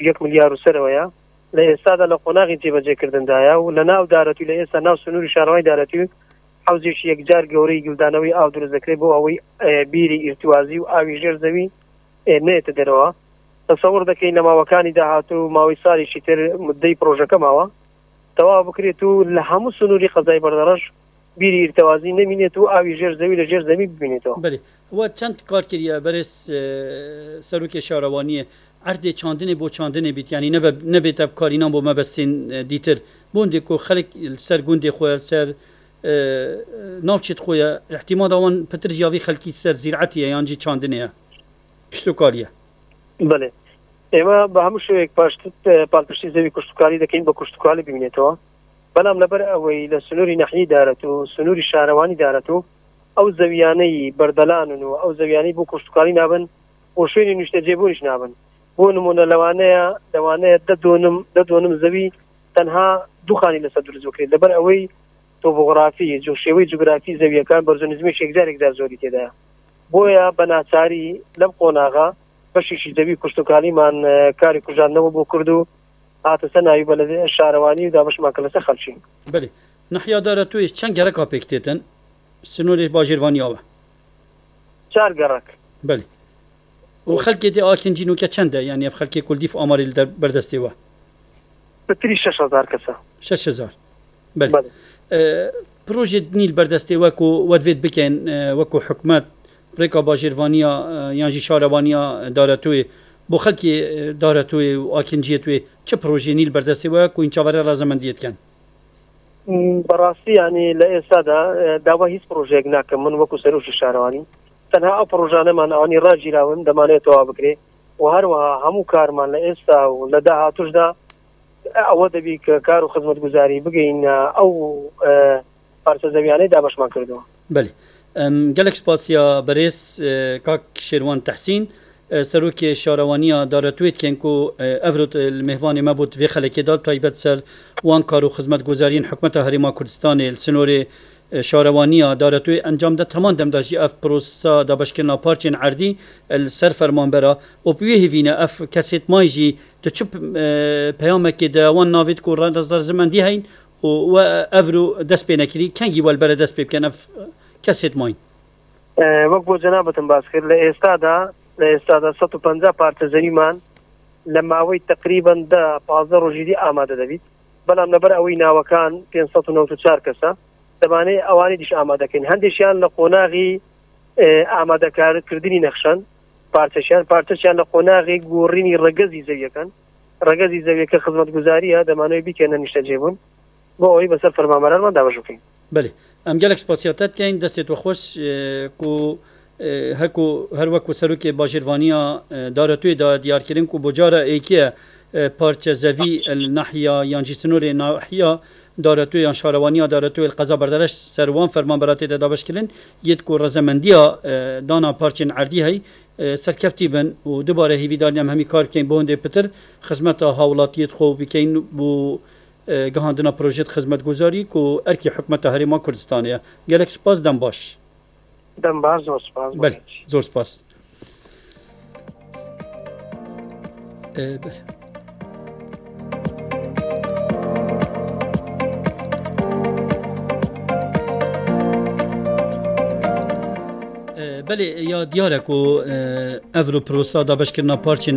1 ملیار سەرەوەیە لە ئێستادا لە قۆناغی جێبەجێکردندایە و لە ناو دارەتوی لە ئێستا ناو سنووری شارەوەی دارەتوی حوزێکی یەکجار گەورەی گلدانەوەی ئاو دروست دەکرێت بۆ ئەوەی بیری ئیرتوازی و ئاوی ژێر زەوی نێتە دەرەوە. تەسەوڕ دەکەین لە ماوەکانی داهاتوو ماوەی ساڵێکی تر مدەی پرۆژەکە ماوە تەواو بکرێت و لە هەموو سنووری قەزای بەردەڕەش بیری ئیرتوازی نەمینێت و ئاوی ژێر زەوی لە ژێر زەوی ببینێتەوە. بەێ وە چەند کار کردە بەرز سەرۆکی شارەوانیە عردێ چاندنێ بۆ چاندنێ بیت ینی نەبێتە بکارینان بۆ مەبەستین دیتر بۆندێک و خەڵک سەر گوندێ خۆیان سەر ناوچێت خۆیە احتیما داوان پتر ژیاوی خەلکی سەر زیرعەتیە یانجی چاندنەیە کشتتوکاریە. بڵێ ئێمە بە هەموو شوەیەک پاڵپشتی زەوی کشتتوکاری دەکەین بە کشتتوکاری ببینێتەوە بەڵام لەبەر ئەوەی لە سنووری نەحیی دارەت و سنووری شارەوانی دارەت و ئەو زەویانەی بەردەلانن و ئەو زەویانەی بۆ کشتتوکاری نابن بۆ شوێنی نیشتەجێبوونیش نابن بۆ نمونە لەوانەیە دەدۆنم زەوی تەنها دووخانی لەسەر دروست بکرێت لەبەر ئەوەی تۆپۆغرافی شێوەی جوگرافی زەویەکان بەرزۆنیزمی یەکجار زۆری تێدایە بۆیە بە ناچاری لەم قۆناغا بەشێکی زەوی کشتتوکاریمان کاری کوژاندنەوە بۆ کرد و هاتە سەر ناوی بەلەدێ شارەوانی و دابەشمان کە لەسەر خەڵکی. بەێ نەحیا دارەتوی چەند گەرەکا پێکتێتن سنووری باژێرڤانیاوە 4 گەڕک. بەێ و خەلکێتی ئاکینجینوکە چەندە یعنی ئەف خەلکی کوردیف ئاماری بەردەستێەوە بەتری 6,000 کەسە 6,000 بەێ پرۆژێ نیل بەردەستێ وەکو وەدوێت بکەن وەکو حکومەت ڕێکا باژێرڤانیە یانژی شارەوانیە دارەتوێ بۆ خەلکی دارەتوێ و ئاکینجیەتوێ چه پرۆژێ نیل بەردەستێەوە کو ئینچاوەرە ڕازەمەندیەتکەن بەڕاستی ینی لە ئێستادا داوا هیچ پرۆژێک ناکەم من وەکو سەرۆکی شارەوانی تەنها ئەو پرۆژانەمان ئەوانی ڕاگیراون دەمانێت تەواو بکرێ و هەروەها هەموو کارمان لە ئێستا و لە داهاتوشدا ئەوە دەبی کە کار و خزمەتگوزاری بگەین ئەو پارچە زەویانەی دابەشمان کردەوە. بەێ gelek spasiya berês kak Şêrwan Tehsîn serokê şarewaniya daretûyê ku evrot li mêhvanê me bû vê xelekê da taybet ser wan kar û xizmetguzariyên Hikûmeta Herêma Kurdistanê li Sinorê şarewaniya daretûyê encam de teman dem da jî ev prosa dabeşkirina parçên erdî li ser fermanbera û wê hêvîne ev kesêtmayî jî di çi peyamekê de wan navêt ku zimendî heyn û we ev û dest pê nekirî kengî welbere dest pê bikin ev کەسێتماین وەک بۆ جەنابەتم باس کرد لە ئێستادا 150 پارچە زەویمان لە ماوەی تقریباً 15 ڕۆژیدی ئامادە دەبیت بەڵام لەبەر ئەوەی ناوەکان 594 کەسە دەبانەیە ئەوانی دیش ئامادەکەین هەندێکیان لە قۆناغی ئامادەکارکردنی نەخشەن پارچەشیان لە قۆناغی گۆڕینی ڕەگەزی زەویەکەن ڕەگەزی زەویەکە خزمەتگوزاریە دەمانەوەی بکەنە نیشتەجێبوون بۆ ئەوەی بەسەر فەرمانبەرانمان دابەش بکەین. بەێ ئەم gelek spasiyatت بکەین دەستێت خۆش و هەکو هەر وەکو سەرۆکێ باژێرڤانیە دارەتوێدا دیارکردن و بۆ جارە ئێکە پارچە زەوی نەحیا یانجی سنوورێ ناحیا دارەتوێ یان شارەوانیە دارەتوێ قەزا بەردەرەش سەروان فەرمانبەراتێدا دابەشکردن یەت و ڕەزەمەندیە دانا پارچên erdî هەی سەرکەفتی بن و دوبارە هیویدانیم هەمی کار بکەین بۆ هەندێ پتر خزمەتە هاوڵاتیەت خۆ بکەین بۆ گەهاندنا پرۆژێت خزمەتگوزاری و ئەرکی حکومەتە هەرێما کوردستانەیە gelek سپاس دەم باش زۆر سپاس. زۆر سپاس. بله یا دیاره کو اورو پروسا دابشکرنا پارچین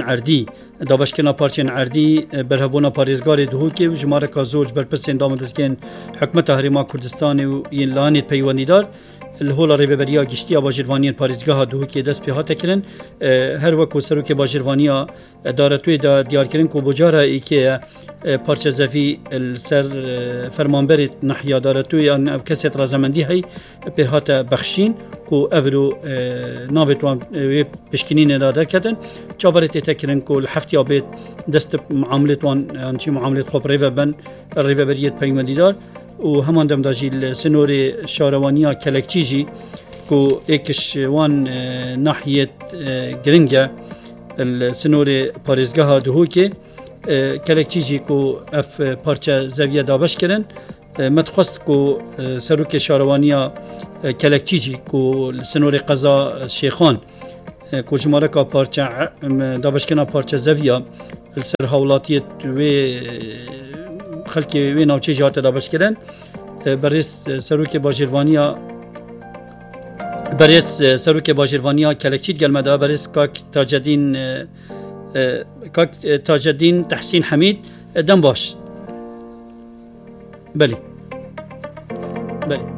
عردی برهبونا پاریزگار دهوکی و جماره کا زوج برپرسین دامدزگین حکمت هریما کردستان و این لانیت پیوانیدار الهولا ریوبریا گشتیا باژێرڤانیên پارێزگاha Duhokê dest pê hate kirin her wekû serokê baژێrڤaniya daretûyê da diyarkirin ku bojara êkeye parçe zevî ser fermanberê nehiya daretûyê yan ev kesê razemendî hey pê hate bexşîn ku ev û navê wan wê pişkinînê da derketin çaverê tê tekirin ku li heftiya bêt dest muamelêt wan yan çi muamelêt xwe rêve ben rêveberiyê peywendîdar و همان دم داجیل سنور شارەوانیە کەلەکچی جی کو ئێکش وان ناحیەت گرنگە سنور پارێزگاha Duhokê کەلەکچی جی کو ئەف پارچە زەویە دابەش kirin me dixwast ku serokê şarewaniya kelekçî jî ku li Sinorê qeza Şêxan کجماره کا پارچه دابشکنا پارچه زویا السر هولاتیت و خلکی و ناوچه جهات دابشکرن برس سروک باجروانیا کلکچیت گلمده برس کاک تاجدین تحسین حمید دم باش بله